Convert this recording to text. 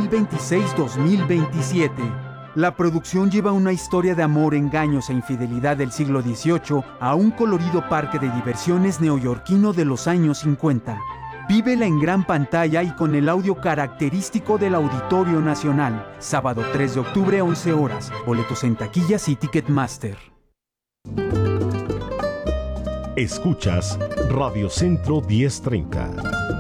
2026-2027. La producción lleva una historia de amor, engaños e infidelidad del siglo XVIII a un colorido parque de diversiones neoyorquino de los años 50. Vívela en gran pantalla y con el audio característico del Auditorio Nacional. Sábado 3 de octubre, 11 horas. Boletos en taquillas y Ticketmaster. Escuchas Radio Centro 1030.